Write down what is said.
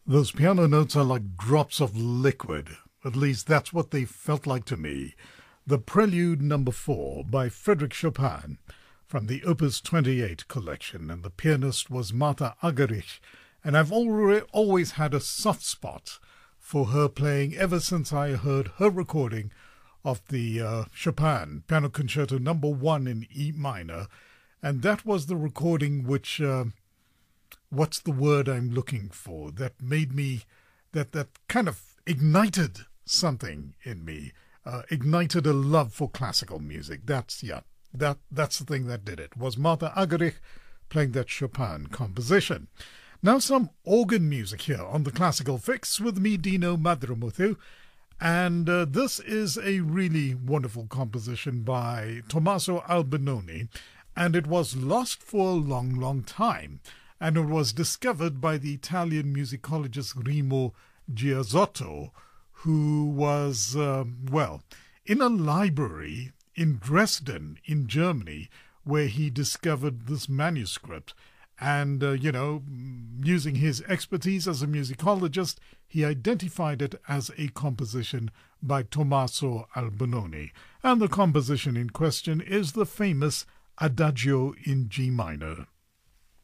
Those piano notes are like drops of liquid. At least that's what they felt like to me. The Prelude Number 4 by Frédéric Chopin from the Opus 28 collection, and the pianist was Martha Argerich, and I've always had a soft spot for her playing ever since I heard her recording of the Chopin Piano Concerto Number 1 in E minor, and that was the recording which, what's the word I'm looking for, that made me, that kind of ignited something in me, ignited a love for classical music. That's the thing that did it, was Martha Argerich playing that Chopin composition. Now some organ music here on the Classical Fix with me, Dino Madrumuthu. And this is a really wonderful composition by Tommaso Albinoni, and it was lost for a long, long time. And it was discovered by the Italian musicologist Remo Giazzotto, who was, in a library in Dresden, in Germany, where he discovered this manuscript. And, using his expertise as a musicologist, he identified it as a composition by Tommaso Albinoni. And the composition in question is the famous Adagio in G minor.